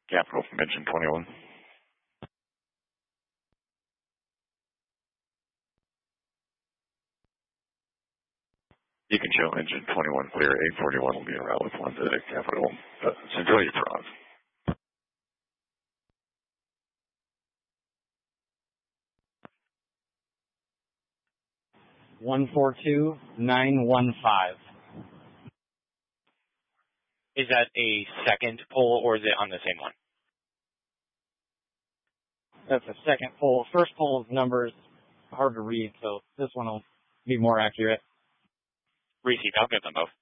Capital from engine 21. You can show engine 21 clear. 841 will be en route with 1 to the Capital. Enjoy your Prague. 142915. Is that a second poll or is it on the same one? That's a second poll. First poll's numbers hard to read, so this one will be more accurate. Receive. I'll get them both.